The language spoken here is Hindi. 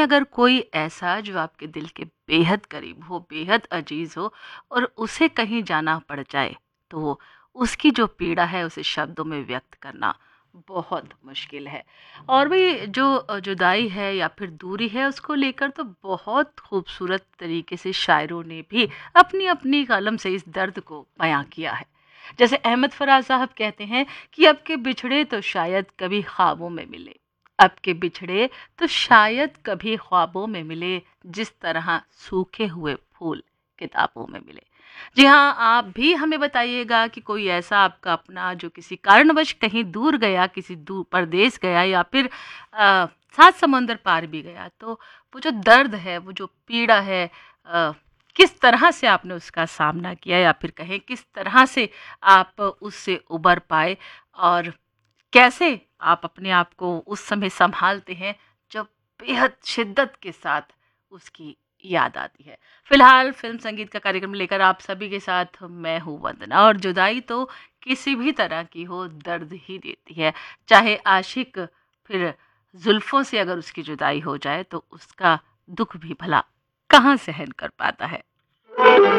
अगर कोई ऐसा जो आपके दिल के बेहद करीब हो, बेहद अजीज़ हो और उसे कहीं जाना पड़ जाए, तो उसकी जो पीड़ा है उसे शब्दों में व्यक्त करना बहुत मुश्किल है। और भी जो जुदाई है या फिर दूरी है उसको लेकर तो बहुत खूबसूरत तरीके से शायरों ने भी अपनी-अपनी कलम से इस दर्द को बयाँ किया है। जैसे अहमद फराज साहब कहते हैं कि अब के बिछड़े तो शायद कभी ख्वाबों में मिले, अब के बिछड़े तो शायद कभी ख्वाबों में मिले, जिस तरह सूखे हुए फूल किताबों में मिले। जी हाँ, आप भी हमें बताइएगा कि कोई ऐसा आपका अपना जो किसी कारणवश कहीं दूर गया, किसी दूर परदेश गया या फिर सात समुंदर पार भी गया, तो वो जो दर्द है, वो जो पीड़ा है, अ, किस तरह से आपने उसका सामना किया या फिर कहें किस तरह से आप उससे उबर पाए और कैसे आप अपने आप को उस समय सँभालते हैं जब बेहद शिद्दत के साथ उसकी याद आती है। फ़िलहाल फ़िल्म संगीत का कार्यक्रम लेकर आप सभी के साथ मैं हूँ वंदना और जुदाई तो किसी भी तरह की हो दर्द ही देती है। चाहे आशिक फिर ज़ुल्फ़ों से अगर उसकी जुदाई हो जाए तो उसका दुःख भी भला कहाँ सहन कर पाता है।